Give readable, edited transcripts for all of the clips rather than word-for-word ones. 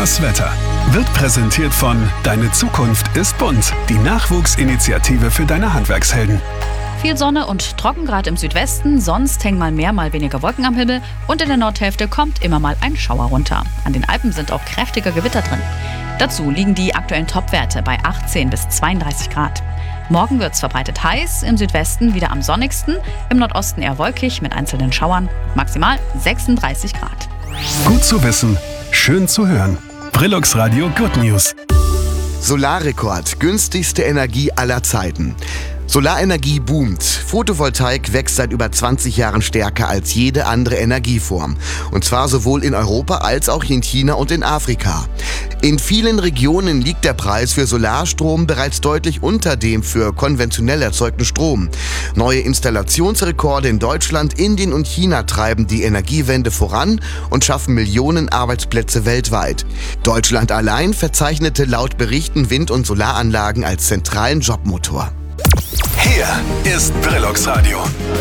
Das Wetter wird präsentiert von Deine Zukunft ist bunt, die Nachwuchsinitiative für deine Handwerkshelden. Viel Sonne und trocken gerade im Südwesten, sonst hängen mal mehr, mal weniger Wolken am Himmel und in der Nordhälfte kommt immer mal ein Schauer runter. An den Alpen sind auch kräftige Gewitter drin. Dazu liegen die aktuellen Topwerte bei 18 bis 32 Grad. Morgen wird es verbreitet heiß, im Südwesten wieder am sonnigsten, im Nordosten eher wolkig mit einzelnen Schauern, maximal 36 Grad. Gut zu wissen, schön zu hören. Brillux Radio Good News. Solarrekord, günstigste Energie aller Zeiten. Solarenergie boomt. Photovoltaik wächst seit über 20 Jahren stärker als jede andere Energieform. Und zwar sowohl in Europa als auch in China und in Afrika. In vielen Regionen liegt der Preis für Solarstrom bereits deutlich unter dem für konventionell erzeugten Strom. Neue Installationsrekorde in Deutschland, Indien und China treiben die Energiewende voran und schaffen Millionen Arbeitsplätze weltweit. Deutschland allein verzeichnete laut Berichten Wind- und Solaranlagen als zentralen Jobmotor. Hier ist Brillux Radio.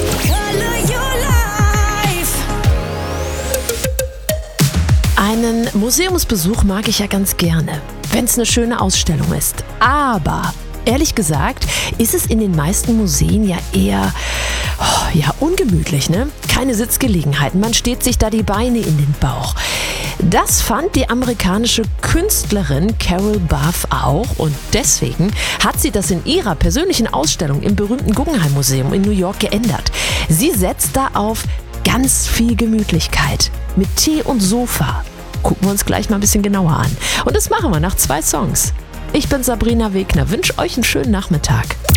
Einen Museumsbesuch mag ich ja ganz gerne, wenn es eine schöne Ausstellung ist. Aber ehrlich gesagt ist es in den meisten Museen ja eher ungemütlich, ne? Keine Sitzgelegenheiten, man steht sich da die Beine in den Bauch. Das fand die amerikanische Künstlerin Carol Bath auch und deswegen hat sie das in ihrer persönlichen Ausstellung im berühmten Guggenheim Museum in New York geändert. Sie setzt da auf ganz viel Gemütlichkeit mit Tee und Sofa. Gucken wir uns gleich mal ein bisschen genauer an. Und das machen wir nach 2 Songs. Ich bin Sabrina Wegner, wünsche euch einen schönen Nachmittag.